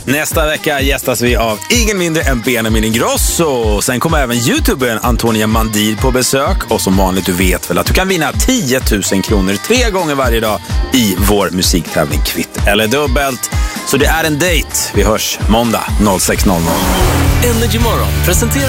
Nästa vecka gästas vi av ingen mindre än Benjamin Ingrosso. Sen kommer även youtubern Antonia Mandir på besök. Och som vanligt, du vet väl att du kan vinna 10 000 kronor 3 gånger varje dag i vår musiktävling Kvitt eller dubbelt. Så det är en dejt. Vi hörs måndag 06:00. Energy Morgon presenterar